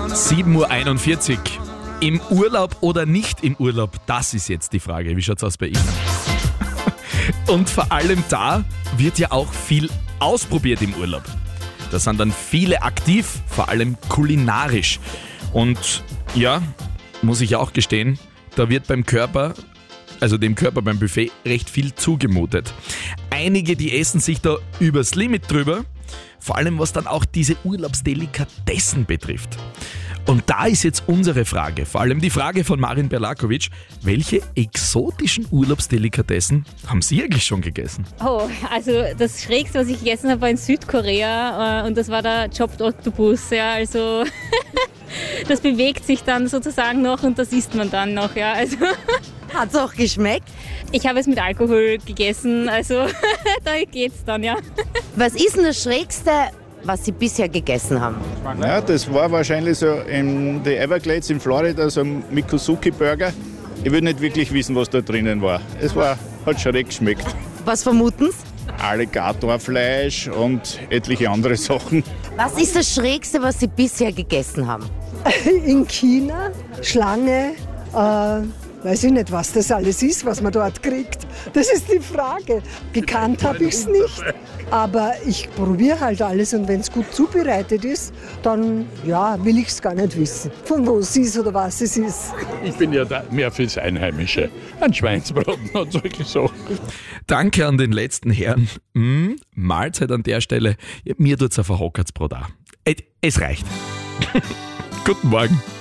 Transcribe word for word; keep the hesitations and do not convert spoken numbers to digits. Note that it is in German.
sieben Uhr einundvierzig. Im Urlaub oder nicht im Urlaub? Das ist jetzt die Frage. Wie schaut's aus bei Ihnen? Und vor allem da wird ja auch viel ausprobiert im Urlaub. Da sind dann viele aktiv, vor allem kulinarisch. Und ja, muss ich auch gestehen, da wird beim Körper, also dem Körper beim Buffet, recht viel zugemutet. Einige, die essen sich da übers Limit drüber, vor allem was dann auch diese Urlaubsdelikatessen betrifft. Und da ist jetzt unsere Frage, vor allem die Frage von Marin Berlakovic, welche exotischen Urlaubsdelikatessen haben Sie eigentlich schon gegessen? Oh, also das Schrägste, was ich gegessen habe, war in Südkorea und das war der Chopped Octopus. Ja, also das bewegt sich dann sozusagen noch und das isst man dann noch. Ja, also. Hat es auch geschmeckt? Ich habe es mit Alkohol gegessen, also da geht's dann, ja. Was ist denn das Schrägste, was Sie bisher gegessen haben? Ja, das war wahrscheinlich so in den Everglades in Florida, so ein Mikosuki-Burger. Ich will nicht wirklich wissen, was da drinnen war. Es war, hat schräg geschmeckt. Was vermuten Sie? Alligatorfleisch und etliche andere Sachen. Was ist das Schrägste, was Sie bisher gegessen haben? In China, Schlange, äh, weiß ich nicht, was das alles ist, was man dort kriegt. Das ist die Frage. Gekannt habe ich es nicht, aber ich probiere halt alles und wenn es gut zubereitet ist, dann ja, will ich es gar nicht wissen, von wo es ist oder was es ist. Ich bin ja da mehr fürs Einheimische. Ein Schweinsbraten und solche Sachen. Danke an den letzten Herrn. Mm, Mahlzeit an der Stelle. Mir tut's auf ein Hockertsbrot auch. Es reicht. Guten Morgen.